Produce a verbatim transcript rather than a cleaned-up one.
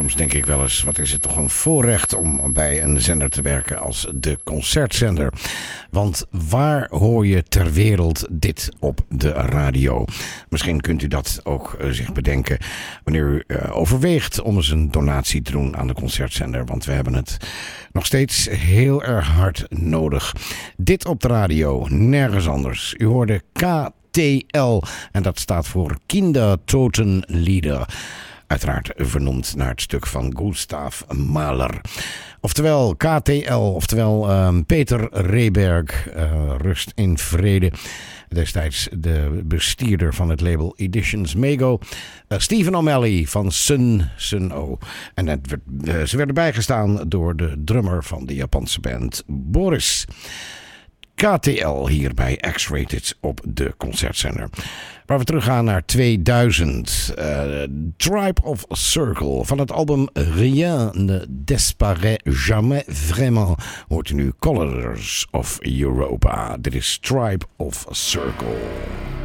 soms denk ik wel eens, wat is het toch een voorrecht om bij een zender te werken als de Concertzender. Want waar hoor je ter wereld dit op de radio? Misschien kunt u dat ook uh, zich bedenken wanneer u uh, overweegt om eens een donatie te doen aan de Concertzender. Want we hebben het nog steeds heel erg hard nodig. Dit op de radio, nergens anders. U hoorde K T L en dat staat voor Kindertotenlieder. Uiteraard vernoemd naar het stuk van Gustav Mahler. Oftewel K T L, oftewel um, Peter Rehberg, uh, rust in vrede. Destijds de bestierder van het label Editions Mego. Uh, Stephen O'Malley van Sun Sun O. En het werd, uh, ze werden bijgestaan door de drummer van de Japanse band Boris. K T L hier bij X-Rated op de Concertzender. Waar we teruggaan naar tweeduizend. Uh, Tribe of Circle. Van het album Rien ne disparaît jamais vraiment. Hoort u nu Colors of Europa. Dit is Tribe of Circle.